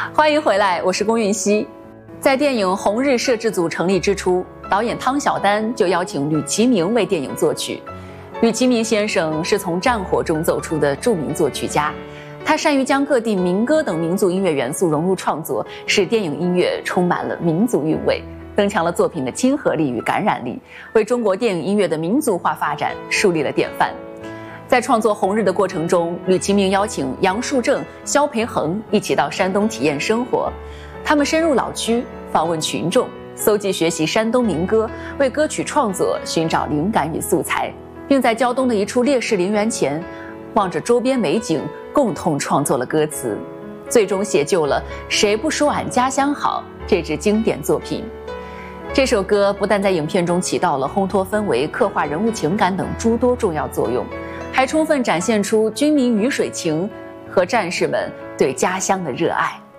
欢迎回来，我是龚韵希。在电影红日摄制组成立之初，导演汤晓丹就邀请吕其明为电影作曲。吕其明先生是从战火中走出的著名作曲家，他善于将各地民歌等民族音乐元素融入创作，使电影音乐充满了民族韵味，增强了作品的亲和力与感染力，为中国电影音乐的民族化发展树立了典范。在创作《红日》的过程中，吕其明邀请杨树正、萧培恒一起到山东体验生活。他们深入老区，访问群众，搜集学习山东民歌，为歌曲创作寻找灵感与素材，并在胶东的一处烈士陵园前，望着周边美景，共同创作了歌词，最终写就了《谁不说俺家乡好》这支经典作品。这首歌不但在影片中起到了烘托氛围、刻画人物情感等诸多重要作用，还充分展现出军民鱼水情和战士们对家乡的热爱。